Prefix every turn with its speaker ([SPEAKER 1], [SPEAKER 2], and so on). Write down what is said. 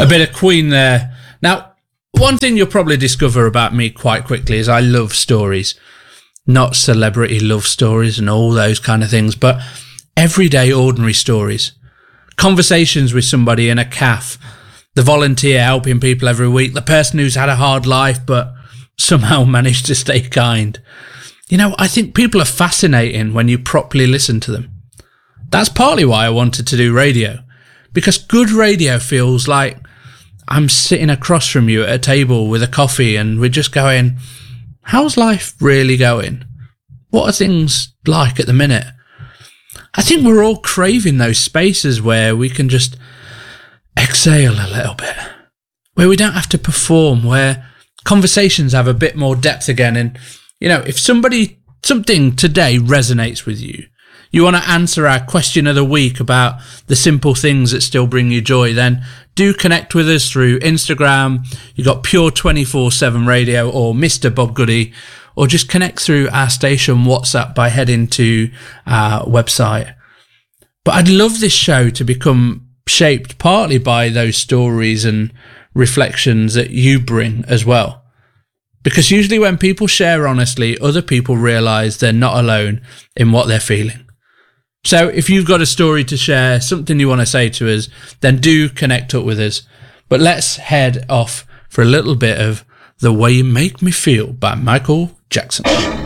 [SPEAKER 1] A bit of Queen there. Now, one thing you'll probably discover about me quite quickly is I love stories. Not celebrity love stories and all those kind of things, but everyday ordinary stories. Conversations with somebody in a cafe, the volunteer helping people every week, the person who's had a hard life but somehow managed to stay kind. You know, I think people are fascinating when you properly listen to them. That's partly why I wanted to do radio, because good radio feels like I'm sitting across from you at a table with a coffee and we're just going, how's life really going? What are things like at the minute? I think we're all craving those spaces where we can just exhale a little bit, where we don't have to perform, where conversations have a bit more depth again. And, you know, if something today resonates with you, you want to answer our question of the week about the simple things that still bring you joy, then do connect with us through Instagram. You got Pure 24/7 Radio or Mr. Bob Goody, or just connect through our station WhatsApp by heading to our website. But I'd love this show to become shaped partly by those stories and reflections that you bring as well. Because usually when people share honestly, other people realise they're not alone in what they're feeling. So if you've got a story to share, something you want to say to us, then do connect up with us. But let's head off for a little bit of The Way You Make Me Feel by Michael Jackson.